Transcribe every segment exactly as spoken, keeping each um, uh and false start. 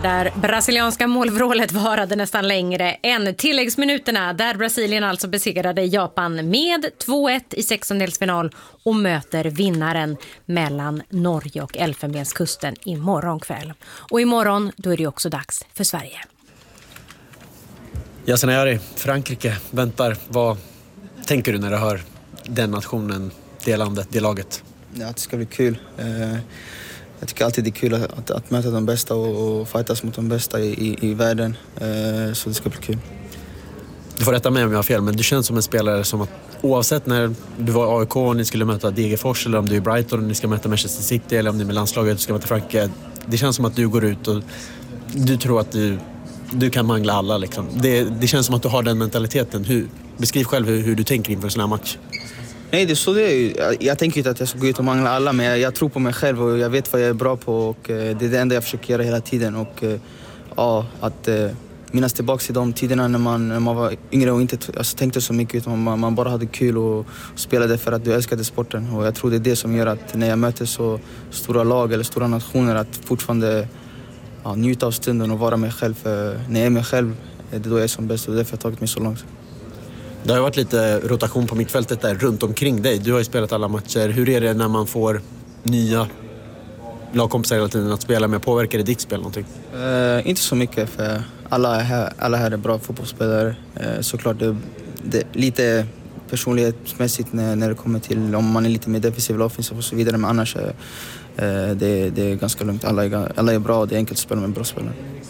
där brasilianska målvrålet varade nästan längre än tilläggsminuterna, där Brasilien alltså besegrade Japan med två ett i sextondelsfinal och möter vinnaren mellan Norge och Elfenbenskusten imorgon kväll. Och imorgon då är det också dags för Sverige. Yasin Ayari, Frankrike väntar. Vad tänker du när du hör den nationen, det landet, det laget? Ja, det ska bli kul. Eh, jag tycker alltid det är kul att, att möta de bästa och, och fightas mot de bästa i, i, i världen. Eh, så det ska bli kul. Du får rätta mig om jag har fel, men du känns som en spelare som att oavsett när du var A I K och ni skulle möta Degerfors, eller om du är Brighton och ni ska möta Manchester City, eller om ni är med landslaget och ska möta Frankrike, det känns som att du går ut och du tror att du, du kan mangla alla. Liksom. Det, det känns som att du har den mentaliteten. Hur, beskriv själv hur, hur du tänker inför en sån här match. Nej, det är så det är. Jag, jag tänker inte att jag ska gå ut och mangla alla, men jag, jag tror på mig själv och jag vet vad jag är bra på. Och, eh, det är det enda jag försöker göra hela tiden. Och, eh, ja, att eh, minnas tillbaka till de tiderna när man, när man var yngre och inte alltså, tänkte så mycket. Utan man, man bara hade kul och, och spelade för att du älskade sporten. Och jag tror det är det som gör att när jag möter så stora lag eller stora nationer, att fortfarande ja, njuta av stunden och vara mig själv. För när jag är mig själv, det är då jag är som bäst och därför har jag tagit mig så långt. Det har varit lite rotation på mittfältet där runt omkring dig. Du har ju spelat alla matcher. Hur är det när man får nya lagkompisar hela tiden att spela med? Påverkar det ditt spel någonting? Uh, inte så mycket, för alla här, alla här är bra fotbollsspelare. Uh, såklart det, det lite personlighetsmässigt när, när det kommer till om man är lite mer defensiv eller offensiv och så vidare. Men annars är uh, det, det är ganska lugnt. Alla är, alla är bra och det är enkelt att spela med bra spelare.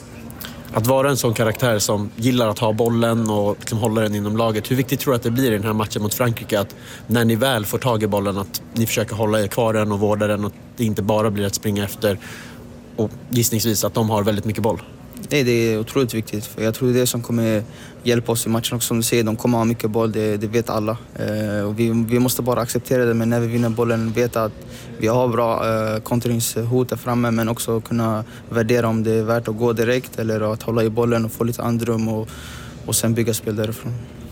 Att vara en sån karaktär som gillar att ha bollen och liksom hålla den inom laget. Hur viktigt tror du att det blir i den här matchen mot Frankrike att när ni väl får tag i bollen att ni försöker hålla er kvar den och vårda den och det inte bara blir att springa efter och gissningsvis att de har väldigt mycket boll? Nej, det är otroligt viktigt. För jag tror det är det som kommer hjälpa oss i matchen också. Som du säger, de kommer ha mycket boll, det, det vet alla. Eh, och vi, vi måste bara acceptera det, men när vi vinner bollen veta att vi har bra eh, kontringshot där framme, men också kunna värdera om det är värt att gå direkt eller att hålla i bollen och få lite andrum och, och sen bygga spel därifrån.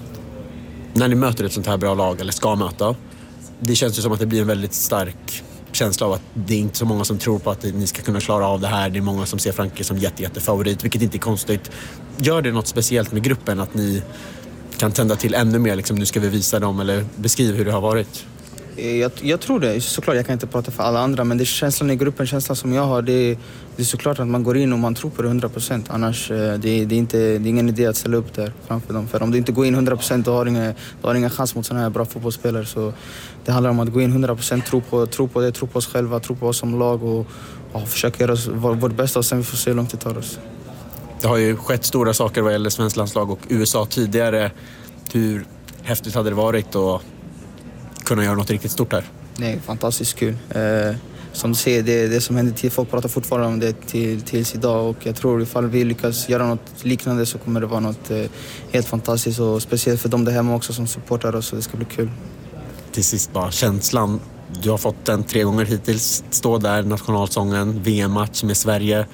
När ni möter ett sånt här bra lag eller ska möta, det känns ju som att det blir en väldigt stark känsla av att det är inte så många som tror på att ni ska kunna klara av det här. Det är många som ser Frankrike som jätte, jättefavorit, vilket inte är konstigt. Gör det något speciellt med gruppen att ni kan tända till ännu mer? Liksom, nu ska vi visa dem, eller beskriva hur det har varit. Jag, jag tror det. Såklart, jag kan inte prata för alla andra, men det är känslan i gruppen, känslan som jag har, det är, det är såklart att man går in och man tror på det hundra procent. Annars det är det, är inte, det är ingen idé att ställa upp där framför dem. För om du inte går in hundra procent, då har du ingen, då har ingen chans mot sådana här bra fotbollsspelare. Så det handlar om att gå in hundra procent, tro på, tro på det, tro på oss själva, tro på oss som lag och, och försöka göra oss, vårt bästa, och sen vi får se hur långt det tar oss. Det har ju skett stora saker vad gäller svensk landslag och U S A tidigare. Hur häftigt hade det varit att kunna göra något riktigt stort här? Nej, fantastiskt kul. Eh, som du ser, det, det som händer till, folk pratar fortfarande om det till, tills idag, och jag tror ifall vi lyckas göra något liknande så kommer det vara något eh, helt fantastiskt, och speciellt för dem där hemma också som supportar oss, så det ska bli kul. Till sist bara känslan, du har fått den tre gånger hittills, stå där, nationalsången, V M-match med Sverige.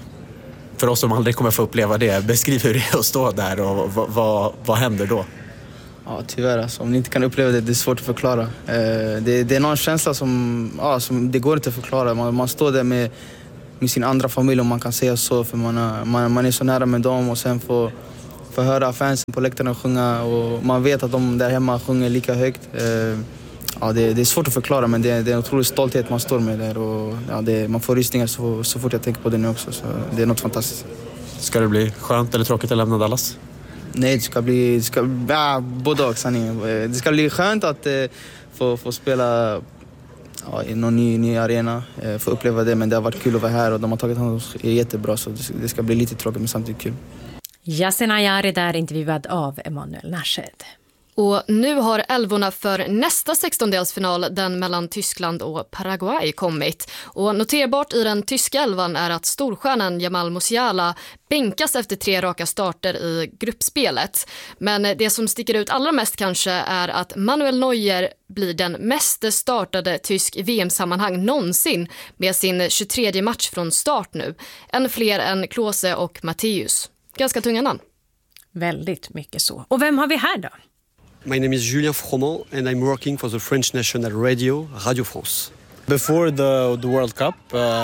För oss som aldrig kommer få uppleva det, beskriv hur det är att stå där och vad, vad, vad händer då? Ja, tyvärr. Alltså, om ni inte kan uppleva det, det är svårt att förklara. Eh, det, det är någon känsla som, ja, som det går inte att förklara. Man, man står där med, med sin andra familj, om man kan säga så. För man, är, man, man är så nära med dem, och sen får, får höra fansen på läktarna sjunga. Och man vet att de där hemma sjunger lika högt. Eh, ja, det, det är svårt att förklara, men det, det är en otrolig stolthet man står med där. Och, ja, det, man får rysningar så, så fort jag tänker på det nu också. Så det är något fantastiskt. Ska det bli skönt eller tråkigt att lämna Dallas? Nej, det ska bli, det ska, ja, både och, sanningen. Det ska bli skönt att eh, få, få spela ja, i någon ny, ny arena, eh, få uppleva det, men det har varit kul att vara här och de har tagit hand om oss jättebra, så det, det ska bli lite tråkigt men samtidigt kul. Yasin Ayari där, intervjuad av Emanuel Nashed. Och nu har älvorna för nästa sextondelsfinal, den mellan Tyskland och Paraguay, kommit. Och noterbart i den tyska elvan är att storstjärnan Jamal Musiala bänkas efter tre raka starter i gruppspelet. Men det som sticker ut allra mest kanske är att Manuel Neuer blir den mest startade tysk i V M-sammanhang någonsin med sin tjugotredje match från start nu. En fler än Klose och Matthäus. Ganska tunga namn. Väldigt mycket så. Och vem har vi här då? My name is Julien Froment and I'm working for the French National Radio, Radio France. Before the, the World Cup, uh,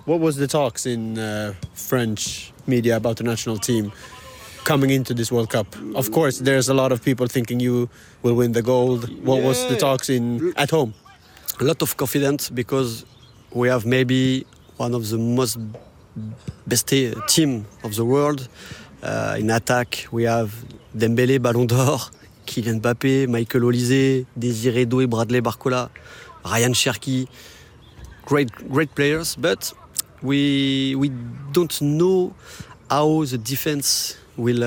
What was the talks in uh, French media about the national team coming into this World Cup? Of course, there's a lot of people thinking you will win the gold. What yeah. was the talks in at home? A lot of confidence because we have maybe one of the most best team of the world. Uh, in attack, we have Dembélé, Ballon d'Or, Kylian Mbappé, Michael Olise, Désiré Doué, Bradley Barcola, Ryan Cherki. Great, great players, but we we don't know how the defense will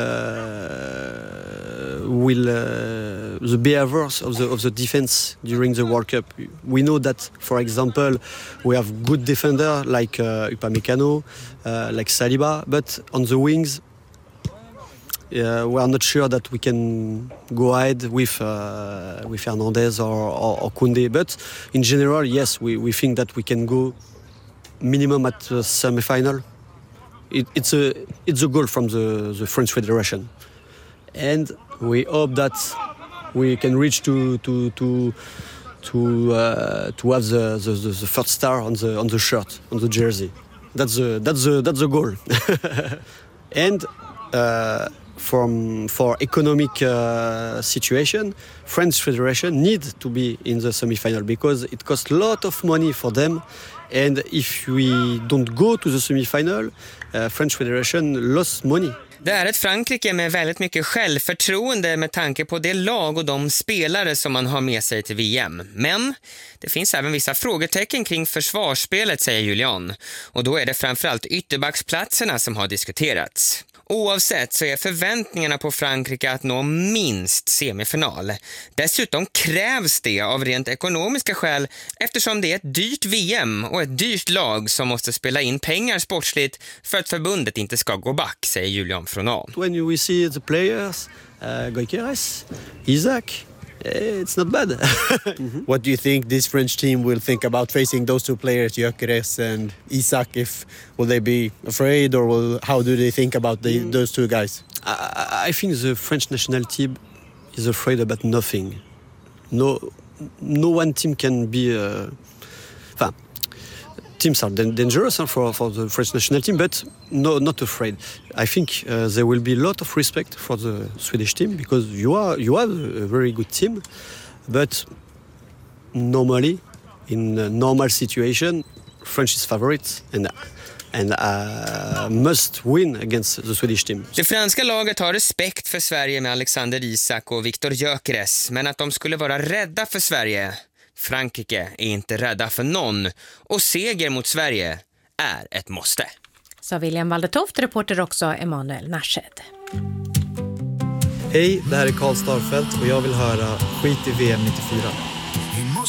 uh, will uh, the behaviors of the of the defense during the World Cup. We know that, for example, we have good defender like uh, Upamecano, uh, like Saliba, but on the wings, uh, we are not sure that we can go ahead with uh, with Hernandez or, or, or Koundé. But in general, yes, we, we think that we can go minimum at the semi-final. It, it's a it's a goal from the, the French Federation, and we hope that we can reach to to to to uh, to have the, the, the first star on the on the shirt, on the jersey. That's the that's the that's the goal. And uh, from for economic uh, situation, French Federation need to be in the semi-final because it costs a lot of money for them. And if we don't go to the semi-final, uh, French Federation lost money. Det är ett Frankrike med väldigt mycket självförtroende med tanke på det lag och de spelare som man har med sig till V M. Men det finns även vissa frågetecken kring försvarsspelet, säger Julian. Och då är det framförallt ytterbacksplatserna som har diskuterats. Oavsett så är förväntningarna på Frankrike att nå minst semifinal. Dessutom krävs det av rent ekonomiska skäl eftersom det är ett dyrt V M och ett dyrt lag som måste spela in pengar sportsligt för att förbundet inte ska gå back, säger Julian Fronal. When we see the players, uh, Gyökeres, Isaac, it's not bad. Mm-hmm. What do you think this French team will think about facing those two players, Gyökeres and Isaac? If will they be afraid, or will, how do they think about the, mm. those two guys? I, I think the French national team is afraid about nothing. No, no one team can be. Uh, enfin, teams are dangerous huh, for for the French national team, but no, not afraid. I think uh, there will be a lot of respect for the Swedish team because you are you have a very good team, but normally in a normal situation, French is favorites and and uh, must win against the Swedish team. Det franska laget har respekt för Sverige med Alexander Isak och Viktor Gyökeres, men att de skulle vara rädda för Sverige. Frankrike är inte rädda för någon och seger mot Sverige är ett måste. Så William Waldetoft, reporter också Emanuel Narshed. Hej, det här är Karl Starfelt och jag vill höra Skit i V M nittiofyra.